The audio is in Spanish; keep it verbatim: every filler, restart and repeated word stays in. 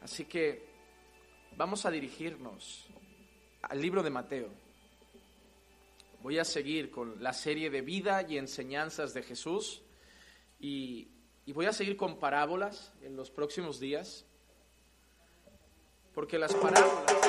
Así que vamos a dirigirnos al libro de Mateo. Voy a seguir con la serie de vida y enseñanzas de Jesús y, y voy a seguir con parábolas en los próximos días, porque las parábolas